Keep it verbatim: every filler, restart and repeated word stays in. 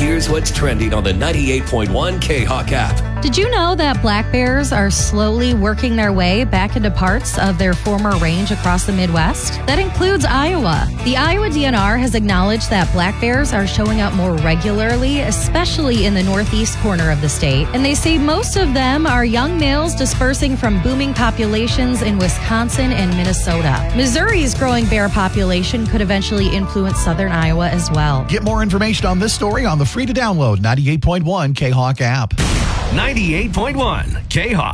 Here's what's trending on the ninety-eight point one K-Hawk app. Did you know that black bears are slowly working their way back into parts of their former range across the Midwest? That includes Iowa. The Iowa D N R has acknowledged that black bears are showing up more regularly, especially in the northeast corner of the state. And they say most of them are young males dispersing from booming populations in Wisconsin and Minnesota. Missouri's growing bear population could eventually influence southern Iowa as well. Get more information on this story on the free-to-download ninety-eight point one K-Hawk app. ninety-eight point one K-Hawk.